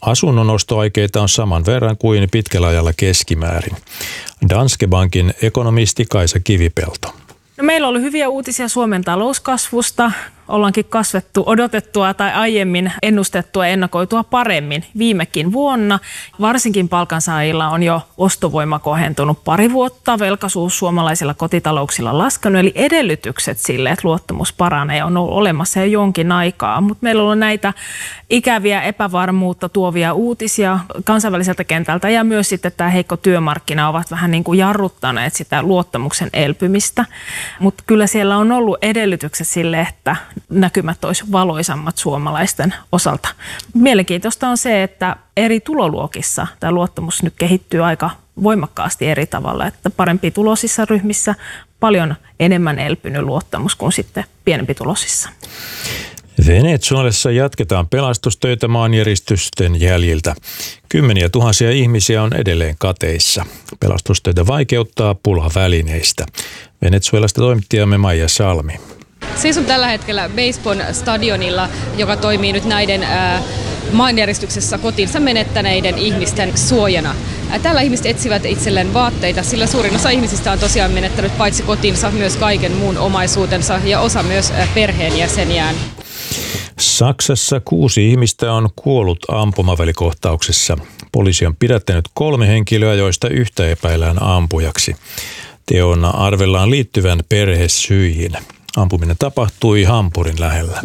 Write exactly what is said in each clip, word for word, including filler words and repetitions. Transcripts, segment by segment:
Asunnon ostoaikeita on saman verran kuin pitkällä ajalla keskimäärin. Danske Bankin ekonomisti Kaisa Kivipelto. No, meillä oli hyviä uutisia Suomen talouskasvusta. Ollaankin kasvettu odotettua tai aiemmin ennustettua ja ennakoitua paremmin viimekin vuonna. Varsinkin palkansaajilla on jo ostovoima kohentunut pari vuotta. Velkaisuus suomalaisilla kotitalouksilla laskenut, eli edellytykset sille, että luottamus paranee, on ollut olemassa jo jonkin aikaa. Mutta meillä on ollut näitä ikäviä epävarmuutta tuovia uutisia kansainväliseltä kentältä ja myös sitten tämä heikko työmarkkina ovat vähän niin kuin jarruttaneet sitä luottamuksen elpymistä. Mutta kyllä siellä on ollut edellytykset sille, että näkymät olisi valoisammat suomalaisten osalta. Mielenkiintoista on se, että eri tuloluokissa tämä luottamus nyt kehittyy aika voimakkaasti eri tavalla, että parempi tulosissa ryhmissä paljon enemmän elpynyt luottamus kuin sitten pienempi tulosissa. Venezuelassa jatketaan pelastustöitä maanjäristysten jäljiltä. Kymmeniä tuhansia ihmisiä on edelleen kateissa. Pelastustöitä vaikeuttaa pula välineistä. Venezuelasta toimittajamme Maija Salmi. Seison tällä hetkellä Basebon stadionilla, joka toimii nyt näiden ää, maanjäristyksessä kotinsa menettäneiden ihmisten suojana. Tällä ihmiset etsivät itselleen vaatteita, sillä suurin osa ihmisistä on tosiaan menettänyt paitsi kotinsa myös kaiken muun omaisuutensa ja osa myös perheenjäseniään. Saksassa kuusi ihmistä on kuollut ampumavälikohtauksessa. Poliisi on pidättänyt kolme henkilöä, joista yhtä epäillään ampujaksi. Teon arvellaan liittyvän perhesyihin. Ampuminen tapahtui Hampurin lähellä.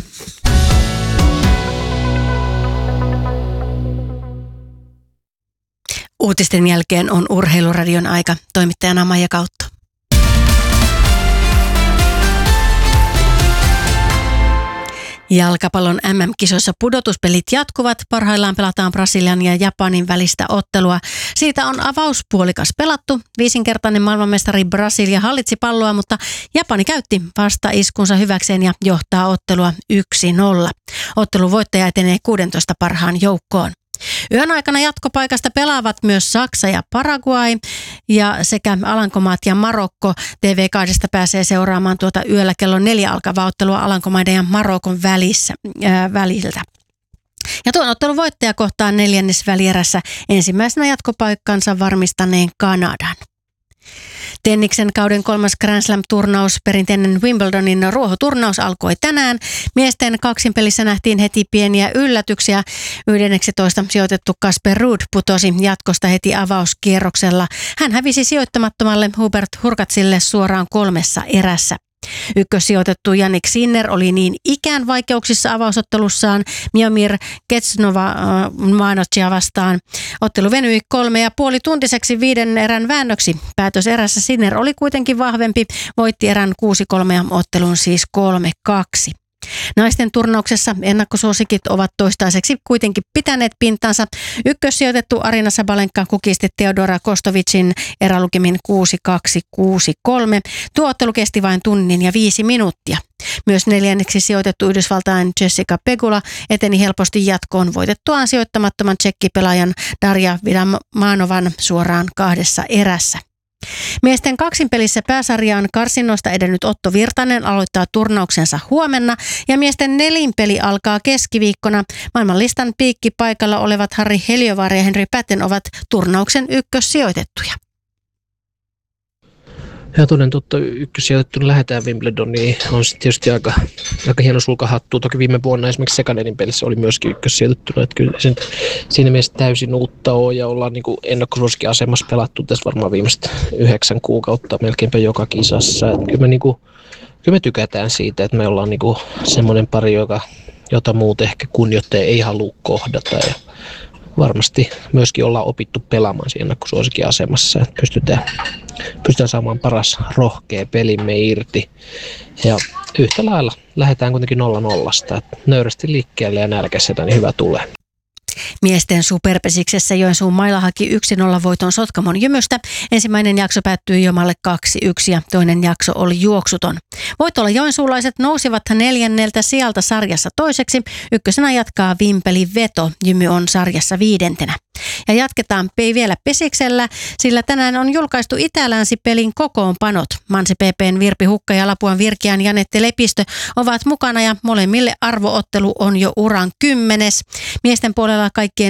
Uutisten jälkeen on Urheiluradion aika. Toimittajana Maija Kautto. Jalkapallon äm äm-kisoissa pudotuspelit jatkuvat. Parhaillaan pelataan Brasilian ja Japanin välistä ottelua. Siitä on avauspuolikas pelattu. Viisinkertainen maailmanmestari Brasilia hallitsi palloa, mutta Japani käytti vastaiskunsa hyväkseen ja johtaa ottelua yksi nolla. Ottelun voittaja etenee kuusitoista parhaan joukkoon. Yön aikana jatkopaikasta pelaavat myös Saksa ja Paraguay ja sekä Alankomaat ja Marokko. T V kahdesta pääsee seuraamaan tuota yöllä kello neljä alkavaa ottelua Alankomaiden ja Marokon välissä, ää, väliltä. Ja tuon ottelun voittaja kohtaa neljännesvälierässä ensimmäisenä jatkopaikkansa varmistaneen Kanadan. Tenniksen kauden kolmas Grand Slam-turnaus, perinteinen Wimbledonin ruohoturnaus alkoi tänään. Miesten kaksinpelissä nähtiin heti pieniä yllätyksiä. yhdentoista sijoitettu Casper Ruud putosi jatkosta heti avauskierroksella. Hän hävisi sijoittamattomalle Hubert Hurkatsille suoraan kolmessa erässä. Ykkössijoitettu Jannik Sinner oli niin ikään vaikeuksissa avausottelussaan Miomir Kecnova-Manocia vastaan. Ottelu venyi kolme ja puoli tuntiseksi viiden erän väännöksi. Päätöserässä Sinner oli kuitenkin vahvempi, voitti erän kuusi kolme ja ottelun siis kolme kaksi. Naisten turnauksessa ennakkosuosikit ovat toistaiseksi kuitenkin pitäneet pintansa. Ykkössijoitettu Arina Sabalenka kukisti Teodora Kostovicin erälukemin kuusi kaksi kuusi kolme. Tuo ottelu kesti vain tunnin ja viisi minuuttia. Myös neljänneksi sijoitettu Yhdysvaltain Jessica Pegula eteni helposti jatkoon voitettuaan sijoittamattoman tsekkipelaajan Darja Vidamanovan suoraan kahdessa erässä. Miesten kaksinpelissä pääsarjaan karsinnoista edennyt Otto Virtanen aloittaa turnauksensa huomenna ja miesten nelinpeli alkaa keskiviikkona. Maailmanlistan piikkipaikalla olevat Harri Heliovaara ja Henri Patten ovat turnauksen ykkössijoitettuja. Ja toden totta ykkössijoitettu lähdetään Wimbledoniin. On sitten tietysti aika, aika hieno sulkahattu. Toki viime vuonna esimerkiksi Sekanerin pelissä oli myöskin ykkössijoitettuna. Että kyllä sen, siinä mielessä täysin uutta on ja ollaan niin ennakkosuosikkiasemassa pelattu tässä varmaan viimeiset yhdeksän kuukautta melkeinpä joka kisassa. Että kyllä, me, niin kuin, kyllä me tykätään siitä, että me ollaan niin kuin semmoinen pari, joka, jota muut ehkä kunnioittaja ei halua kohdata. Ja varmasti myöskin ollaan opittu pelaamaan siinä ennakkosuosikin asemassa, että pystytään, pystytään saamaan paras rohkea pelimme irti. Ja yhtä lailla lähdetään kuitenkin nolla nollasta, että nöyrästi liikkeelle ja nälkäisenä, niin hyvä tulee. Miesten superpesiksessä Joensuun Maila haki yksi nolla voiton Sotkamon Jymystä. Ensimmäinen jakso päättyi Jomalle kaksi yksi ja toinen jakso oli juoksuton. Voitolla joensuulaiset nousivat neljänneltä sieltä sarjassa toiseksi. Ykkösenä jatkaa Vimpeli Veto. Jymy on sarjassa viidentenä. Ja jatketaan vielä pesiksellä, sillä tänään on julkaistu Itä-Länsi-pelin kokoonpanot. Mansi P P:n Virpi Hukka ja Lapuan Virkian Janette Lepistö ovat mukana ja molemmille arvoottelu on jo uran kymmenes. Miesten puolella kaikkien